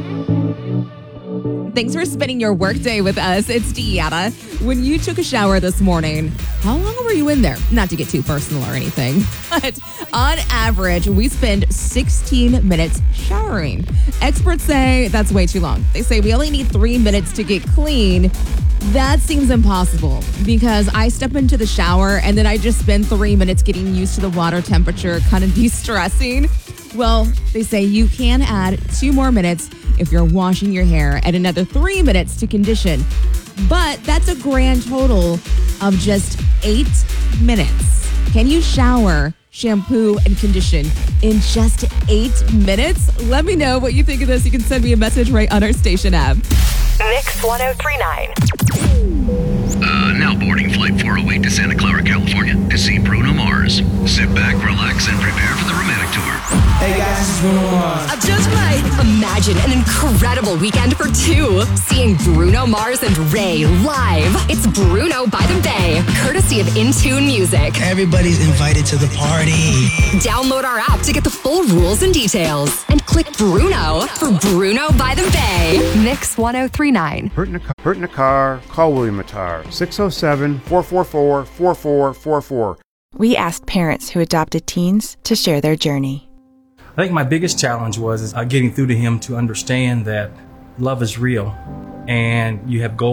Thanks for spending your workday with us. It's Deanna. When you took a shower this morning, how long were you in there? Not to get too personal or anything, but on average, we spend 16 minutes showering. Experts say that's way too long. They say we only need 3 minutes to get clean. That seems impossible because I step into the shower and then I just spend 3 minutes getting used to the water temperature, kind of de-stressing. Well, they say you can add 2 more minutes if you're washing your hair and another 3 minutes to condition. But that's a grand total of just 8 minutes. Can you shower, shampoo, and condition in just 8 minutes? Let me know what you think of this. You can send me a message right on our station app. Mix 1039. Now boarding Flight 408 to Santa Clara, California to see Bruno Mars. Sit back, relax, and prepare for the romantic tour. Hey guys, this is Bruno Mars. I just might imagine an incredible weekend for 2. Seeing Bruno Mars and Ray live. It's Bruno by the Bay, courtesy of Intune Music. Everybody's invited to the party. Download our app to get the full rules and details. And click Bruno for Bruno by the Bay. Mix 1039. Hurt in a car, call William Attar, 607-444-4444. We asked parents who adopted teens to share their journey. I think my biggest challenge was getting through to him to understand that love is real and you have goals